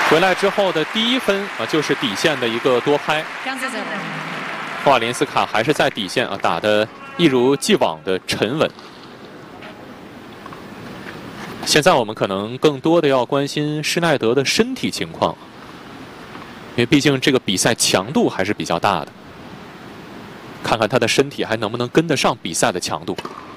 回来之后的第一分就是底线的一个多拍。霍瓦连斯卡还是在底线打得一如既往的沉稳。现在我们可能更多的要关心施耐德的身体情况，因为毕竟这个比赛强度还是比较大的，看看他的身体还能不能跟得上比赛的强度。